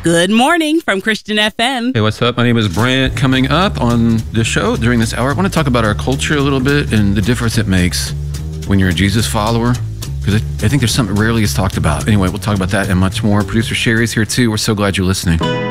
Good morning from Christian FM. Hey, what's up? My name is Brant. Coming up on the show during this hour, I want to talk about our culture a little bit and the difference it makes when you're a Jesus follower, because I think there's something rarely is talked about. Anyway, we'll talk about that and much more. Producer Sherry's here too. We're so glad you're listening.